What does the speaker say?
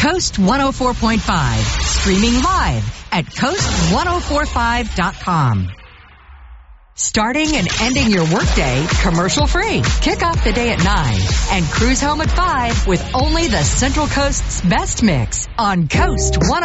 Coast 104.5. Streaming live at coast1045.com. Starting and ending your workday commercial-free. Kick off the day at 9 and cruise home at 5 with only the Central Coast's best mix on Coast 104.5.